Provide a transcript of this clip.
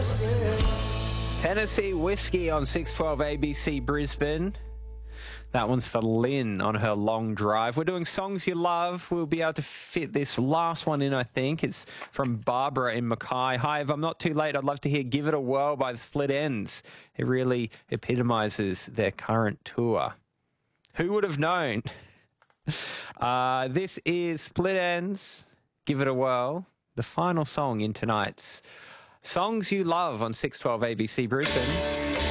Tennessee Whiskey on 612 ABC Brisbane. That one's for Lynn on her long drive. We're doing songs you love. We'll be able to fit this last one in, I think. It's from Barbara in Mackay. Hi, if I'm not too late, I'd love to hear Give It a Whirl by the Split Enz. It really epitomises their current tour. Who would have known? This is Split Enz, Give It a Whirl, the final song in tonight's Songs You Love on 612 ABC Brisbane.